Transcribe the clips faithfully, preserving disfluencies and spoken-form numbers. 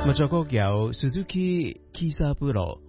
咁作曲有 Suzuki Kisaburo，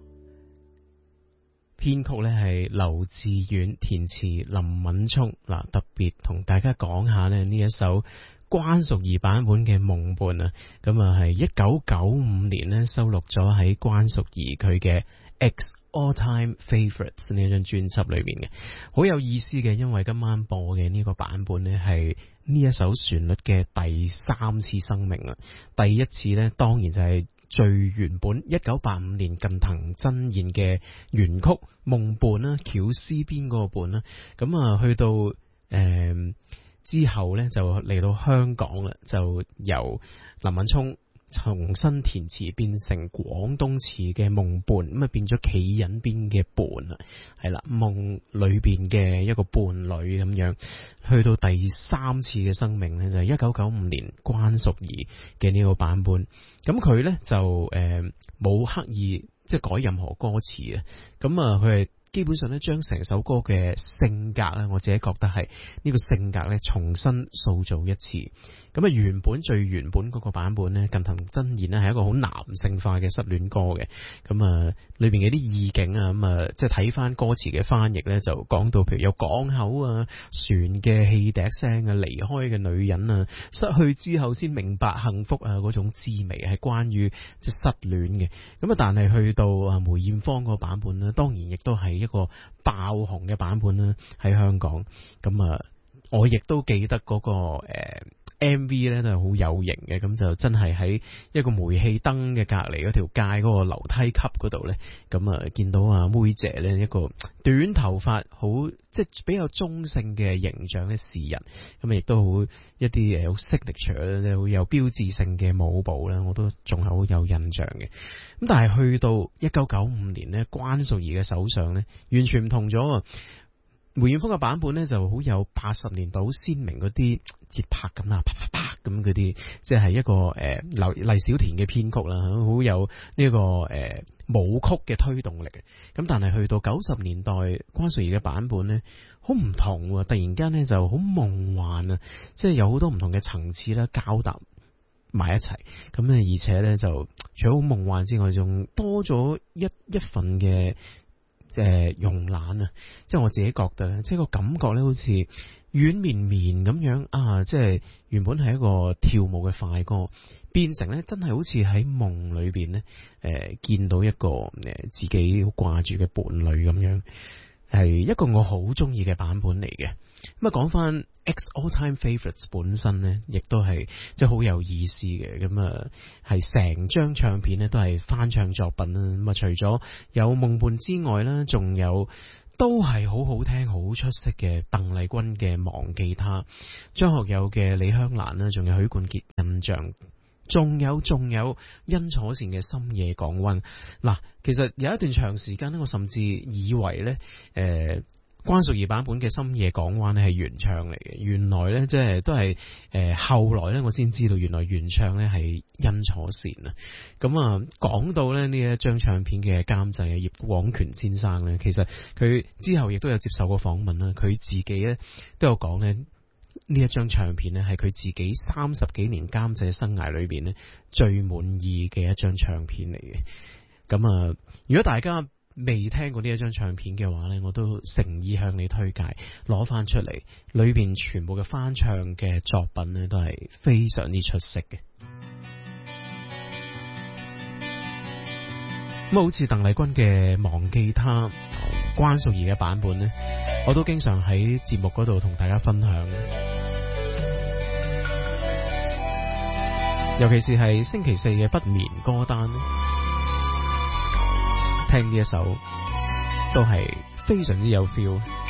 編曲咧係劉志遠，填詞林敏聰。嗱，特別同大家講下咧呢一首關淑怡版本嘅夢伴啊，咁啊係一九九五年咧收錄咗喺關淑怡佢嘅 X All Time Favorites 呢一張專輯裏面嘅，好有意思嘅，因為今晚播嘅呢個版本呢係呢一首旋律嘅第三次生命啊！第一次呢當然就係最原本一九八五年近藤真彥嘅原曲夢伴啦，喬斯邊嗰個伴啦，咁啊去到誒、呃、之後呢就嚟到香港啦，就由林敏聰重新填詞變成廣東詞嘅夢伴，咁啊變咗企人邊嘅伴啊，係啦，夢裏邊嘅一個伴侶咁樣，去到第三次嘅生命呢，就係一九九五年關淑怡嘅呢個版本，咁佢呢就誒冇、呃、刻意即係改任何歌詞啊，咁啊佢係基本上咧將成首歌嘅性格咧，我自己覺得係呢個性格咧重新塑造一次。咁啊原本最原本嗰個版本咧，近藤真彥咧係一個好男性化嘅失戀歌嘅。咁啊裏邊嘅啲意境啊，咁啊即係睇翻歌詞嘅翻譯咧，就講到譬如有港口啊、船嘅汽笛聲啊、離開嘅女人啊、失去之後先明白幸福啊嗰種滋味，係關於即係失戀嘅。咁啊但係去到啊梅艷芳個版本咧，當然亦都係一個爆紅嘅版本啦，喺香港。咁啊我亦都記得嗰、那個誒、呃、M V 咧都係好有型嘅，咁就真係喺一個煤氣燈嘅隔籬嗰條街嗰個樓梯級嗰度咧，咁啊見到啊妹姐咧一個短頭髮好即係比較中性嘅形象嘅詩人，咁啊亦都好一啲誒好 signature 咧，會有標誌性嘅舞步咧，我都仲係好有印象嘅。咁但係去到一九九五年咧，關淑怡嘅手上咧完全唔同咗啊！梅艷芳嘅版本咧就好有八十年代好鮮明嗰啲節拍咁啊，啪啪啪咁嗰啲，即係一個誒劉黎小田嘅編曲啦，好有呢、這個誒、呃、舞曲嘅推動力嘅。咁但係去到九十年代關淑怡嘅版本咧，好唔同喎，突然間咧就好夢幻啊，即係有好多唔同嘅層次啦，交搭埋一齊。咁咧而且咧就除咗好夢幻之外，仲多咗一一份嘅。誒、呃，慵懶啊，即係我自己覺得，即係個感覺咧，好似軟綿綿咁樣啊！即係原本係一個跳舞嘅快歌，變成咧真係好似喺夢裏邊咧，誒、呃，見到一個誒、呃、自己好掛住嘅伴侶咁樣，係一個我好中意嘅版本嚟嘅。咁啊，講翻 X All Time Favorites 本身咧，亦都係即係好有意思嘅。咁啊，係成張唱片咧都係翻唱作品啦。咁啊，除咗有夢伴之外啦，仲有都係好好聽、好出色嘅鄧麗君嘅忘記他，張學友嘅李香蘭啦，仲有許冠傑印象，仲有仲有殷楚善嘅深夜港灣。嗱，其實有一段長時間咧，我甚至以為咧，誒、呃。關淑怡版本嘅《深夜港灣》咧係原唱嚟嘅，原來咧即係都係誒、呃、後來咧我先知道原來原唱咧係殷楚善啊。咁啊講到咧呢一張唱片嘅監製葉廣權先生咧，其實佢之後亦都有接受過訪問啦，佢自己咧都有講咧呢一張唱片咧係佢自己三十幾年監製生涯裏邊咧最滿意嘅一張唱片嚟嘅。咁啊如果大家未聽過呢一張唱片嘅話呢，我都誠意向你推介攞翻出嚟，裏邊全部嘅翻唱嘅作品呢，都係非常之出色嘅。咁好似鄧麗君嘅忘記他同關淑怡嘅版本呢，我都經常喺節目嗰度同大家分享，尤其是係星期四嘅不眠歌單，聽呢一首都係非常之有 feel。